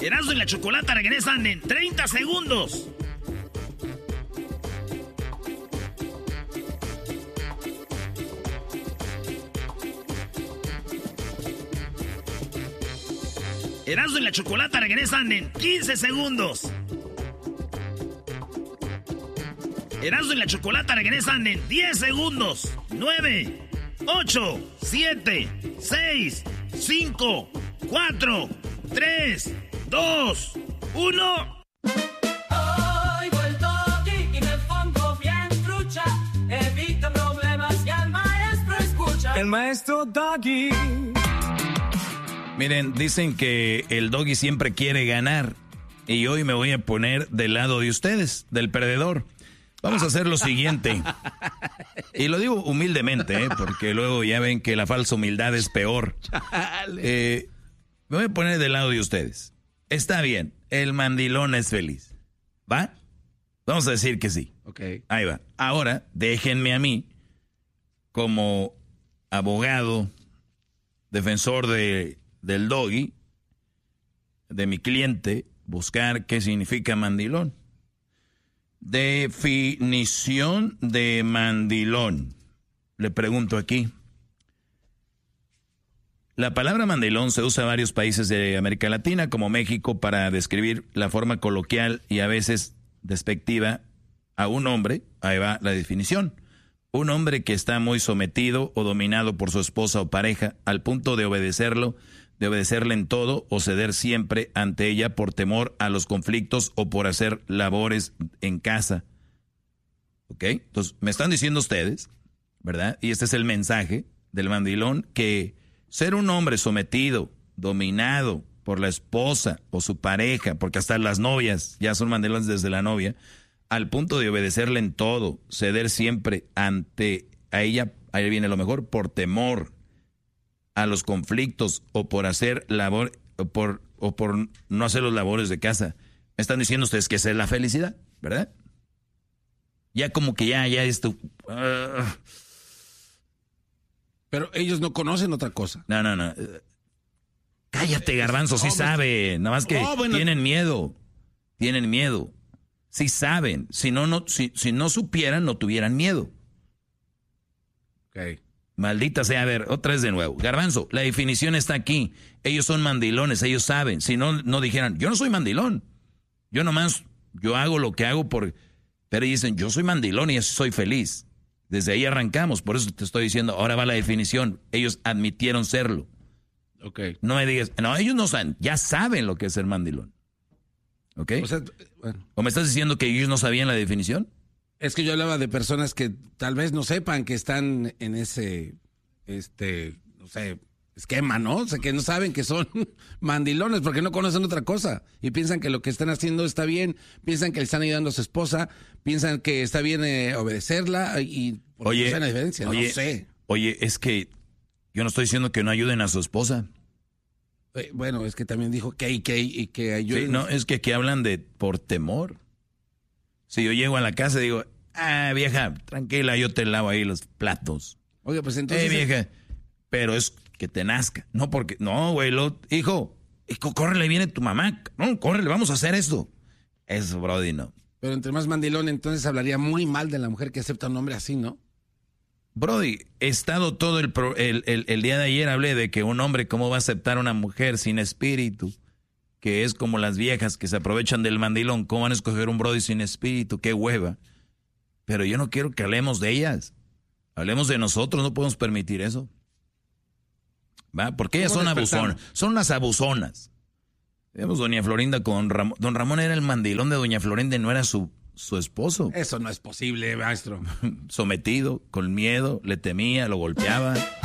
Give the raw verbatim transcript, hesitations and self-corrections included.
Erasmo y la Chocolata regresan en treinta segundos. Erasmo y la Chocolata regresan en quince segundos. Erasmo y la Chocolata regresan en diez segundos. nueve, ocho, siete, seis, cinco, cuatro, tres, dos, uno. Oigo el Doggy y me pongo bien trucha. Evito problemas y al maestro escucha. El maestro Doggy. Miren, dicen que el Doggy siempre quiere ganar. Y hoy me voy a poner del lado de ustedes, del perdedor. Vamos a hacer lo siguiente. Y lo digo humildemente, ¿eh? Porque luego ya ven que la falsa humildad es peor. Eh, me voy a poner del lado de ustedes. Está bien, el mandilón es feliz. ¿Va? Vamos a decir que sí. Okay. Ahí va. Ahora, déjenme a mí, como abogado, defensor de, del Doggy, de mi cliente, buscar qué significa mandilón. Definición de mandilón. Le pregunto aquí. La palabra mandilón se usa en varios países de América Latina, como México, para describir la forma coloquial y a veces despectiva a un hombre. Ahí va la definición. Un hombre que está muy sometido o dominado por su esposa o pareja al punto de obedecerlo, de obedecerle en todo o ceder siempre ante ella por temor a los conflictos o por hacer labores en casa. ¿Ok? Entonces, me están diciendo ustedes, ¿verdad? Y este es el mensaje del mandilón, que ser un hombre sometido, dominado por la esposa o su pareja, porque hasta las novias ya son mandilones desde la novia, al punto de obedecerle en todo, ceder siempre ante a ella, ahí viene lo mejor, por temor a los conflictos o por hacer labor o por o por no hacer los labores de casa. Me están diciendo ustedes que esa es la felicidad, ¿verdad? Ya como que ya ya esto uh... Pero ellos no conocen otra cosa. No, no, no. Cállate, Garbanzo, sí oh, saben, nada más que oh, bueno. tienen miedo. Tienen miedo. Sí saben, si no no si, si no supieran no tuvieran miedo. Okay. Maldita sea, a ver, otra vez de nuevo. Garbanzo, la definición está aquí. Ellos son mandilones, ellos saben. Si no, no dijeran, yo no soy mandilón. Yo nomás, yo hago lo que hago por... Pero dicen, yo soy mandilón y así soy feliz. Desde ahí arrancamos, por eso te estoy diciendo, ahora va la definición. Ellos admitieron serlo. Ok. No me digas, no, ellos no saben, ya saben lo que es ser mandilón. ¿Ok? O sea, bueno. ¿O me estás diciendo que ellos no sabían la definición? Es que yo hablaba de personas que tal vez no sepan que están en ese, este, no sé, esquema, ¿no? O sea, que no saben que son mandilones porque no conocen otra cosa y piensan que lo que están haciendo está bien, piensan que le están ayudando a su esposa, piensan que está bien eh, obedecerla y oye, no sé la diferencia, oye, no sé. Oye, es que yo no estoy diciendo que no ayuden a su esposa. Eh, bueno, es que también dijo que hay que y que ayuden. Sí, no, es que aquí hablan de por temor. Si yo llego a la casa y digo, ah, vieja, tranquila, yo te lavo ahí los platos. Oye, pues entonces... Eh, vieja, pero es que te nazca. No, porque, no, güey, lo, hijo, hijo, córrele, viene tu mamá. No, córrele, vamos a hacer esto. Eso, brody, no. Pero entre más mandilón, entonces hablaría muy mal de la mujer que acepta un hombre así, ¿no? Brody, he estado todo el, pro, el, el, el día de ayer, hablé de que un hombre, ¿cómo va a aceptar a una mujer sin espíritu? Que es como las viejas que se aprovechan del mandilón. ¿Cómo van a escoger un brody sin espíritu? ¡Qué hueva! Pero yo no quiero que hablemos de ellas. Hablemos de nosotros, no podemos permitir eso. ¿Va? Porque ellas son abusonas. Son unas abusonas. Vemos doña Florinda con Ramón. Don Ramón era el mandilón de doña Florinda y no era su, su esposo. Eso no es posible, maestro. Sometido, con miedo, le temía, lo golpeaba.